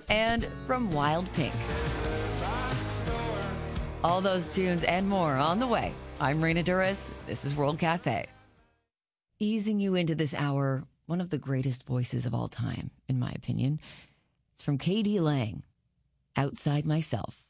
and from Wild Pink. All those tunes and more on the way. I'm Raina Duras. This is World Cafe. Easing you into this hour, one of the greatest voices of all time, in my opinion. It's from K.D. Lang, Outside Myself.